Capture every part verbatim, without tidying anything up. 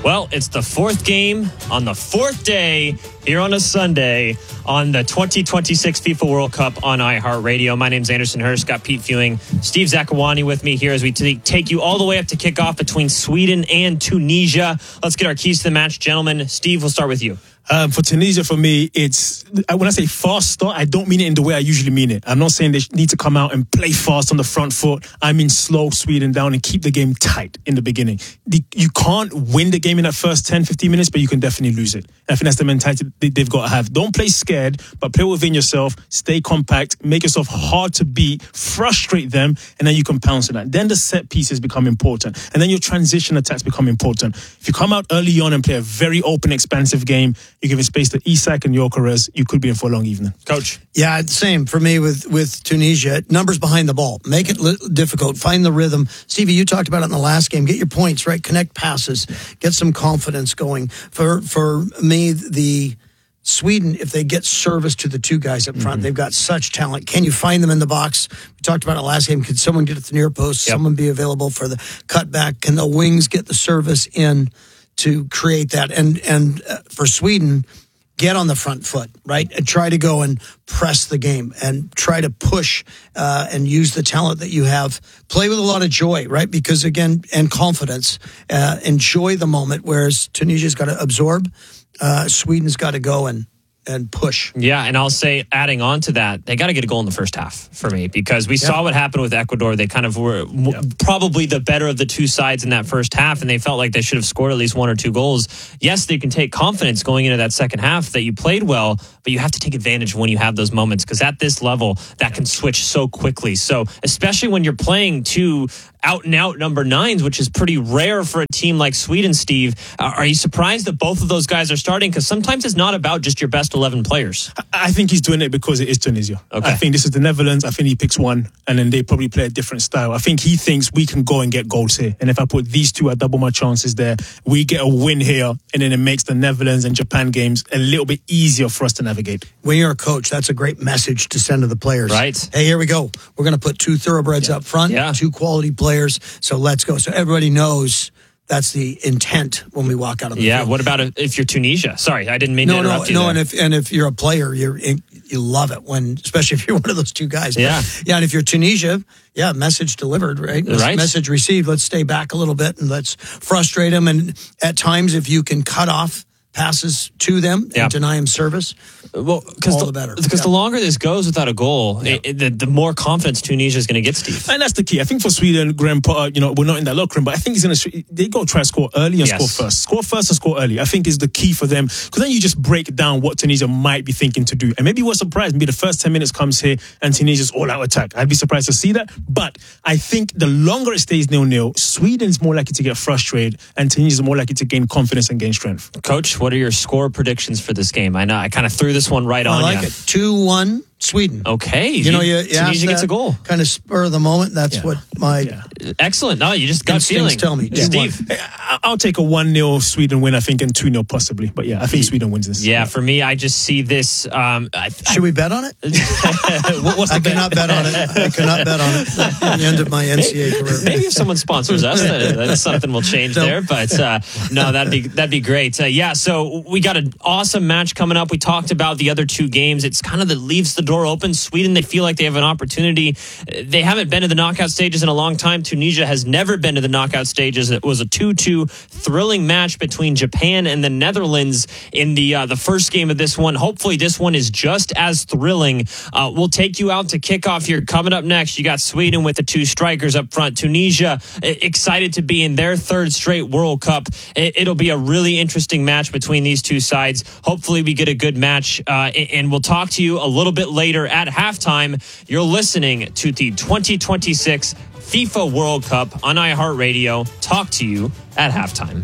Well, it's the fourth game on the fourth day here on a Sunday on the twenty twenty-six FIFA World Cup on iHeartRadio. My name's Anderson Hurst. Got Pete Fewing, Steve Zakawani with me here as we t- take you all the way up to kickoff between Sweden and Tunisia. Let's get our keys to the match, gentlemen. Steve, we'll start with you. Um, for Tunisia, for me, it's when I say fast start, I don't mean it in the way I usually mean it. I'm not saying they need to come out and play fast on the front foot. I mean slow Sweden down and keep the game tight in the beginning. The, you can't win the game in that first ten, fifteen minutes, but you can definitely lose it. I think that's the mentality they've got to have. Don't play scared, but play within yourself, stay compact, make yourself hard to beat, frustrate them, and then you can pounce on that. Then the set pieces become important, and then your transition attacks become important. If you come out early on and play a very open, expansive game, you give it space to Isak and Gyökeres, you could be in for a long evening. Coach? Yeah, same for me with, with Tunisia. Numbers behind the ball. Make it li- difficult. Find the rhythm. Stevie, you talked about it in the last game. Get your points, right? Connect passes. Get some confidence going. For for me, the Sweden, if they get service to the two guys up front, mm-hmm. they've got such talent. Can you find them in the box? We talked about it last game. Could someone get at the near post? Yep. Someone be available for the cutback? Can the wings get the service in to create that? And and uh, for Sweden, get on the front foot, right? And try to go and press the game and try to push uh, and use the talent that you have. Play with a lot of joy, right? Because again, and confidence. Uh, enjoy the moment, whereas Tunisia's got to absorb. Uh, Sweden's got to go and and push. Yeah, and I'll say, adding on to that, they got to get a goal in the first half for me, because we yep. saw what happened with Ecuador. They kind of were w- yep. probably the better of the two sides in that first half, and they felt like they should have scored at least one or two goals. Yes, they can take confidence going into that second half that you played well, but you have to take advantage when you have those moments, because at this level, that can switch so quickly. So, especially when you're playing two out-and-out number nines, which is pretty rare for a team like Sweden, Steve. Uh, are you surprised that both of those guys are starting? Because sometimes it's not about just your best eleven players. I think he's doing it because it is Tunisia. Okay. I think this is the Netherlands. I think he picks one, and then they probably play a different style. I think he thinks we can go and get goals here. And if I put these two, I double my chances there. We get a win here, and then it makes the Netherlands and Japan games a little bit easier for us to navigate. When you're a coach, that's a great message to send to the players. Right. Hey, here we go. We're going to put two thoroughbreds yeah. up front, yeah. two quality players. So let's go. So everybody knows that's the intent when we walk out of the yeah. field. What about if you're Tunisia? Sorry, I didn't mean no, to interrupt no, you. No, there. and if and if you're a player, you're you love it when, especially if you're one of those two guys. Yeah, but, yeah. And if you're Tunisia, yeah, message delivered, right? Right. Message received. Let's stay back a little bit and let's frustrate them. And at times, if you can cut off passes to them yeah. and deny them service, well, all the, the better. Because yeah. the longer this goes without a goal, yeah. it, it, the, the more confidence Tunisia is going to get, Steve. And that's the key. I think for Sweden, Graham Potter, you know, we're not in that locker room, but I think he's going to, they go try to score early and yes. score first. Score first and score early, I think is the key for them. Because then you just break down what Tunisia might be thinking to do. And maybe we're surprised. Maybe the first ten minutes comes here and Tunisia's all-out attack. I'd be surprised to see that. But I think the longer it stays nil-nil, Sweden's more likely to get frustrated and Tunisia's more likely to gain confidence and gain strength. Coach, what are your score predictions for this game? I know I kind of threw this one right I on like you. it. two one Sweden. Okay. You know, you, you Tunisia gets a goal. Kind of spur of the moment. That's yeah. what my... Yeah. Excellent. No, you just got feeling. tell me. Yeah. Steve? I'll take a one-nil Sweden win, I think, and two-nil possibly. But yeah, I think Sweden wins this. Yeah, for me, I just see this... Um, I, Should I, we bet on it? what, what's the I bet? cannot bet on it. I cannot bet on it at the end of my N C A A career. Maybe if someone sponsors us, that, that something will change no. there. But uh, no, that'd be that'd be great. Uh, yeah, so we got an awesome match coming up. We talked about the other two games. It's kind of that leaves the door open. Sweden, they feel like they have an opportunity. They haven't been to the knockout stages in a long time. Tunisia has never been to the knockout stages. It was a two two thrilling match between Japan and the Netherlands in the uh, the first game of this one. Hopefully this one is just as thrilling. Uh, we'll take you out to kickoff here. Coming up next, you got Sweden with the two strikers up front. Tunisia excited to be in their third straight World Cup. It'll be a really interesting match between these two sides. Hopefully we get a good match, uh, and we'll talk to you a little bit later at halftime. You're listening to the twenty twenty-six FIFA World Cup on iHeartRadio. Talk to you at halftime.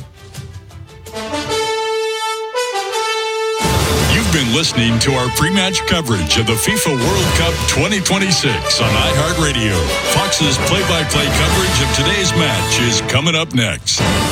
You've been listening to our pre-match coverage of the FIFA World Cup twenty twenty-six on iHeartRadio. Fox's play-by-play coverage of today's match is coming up next.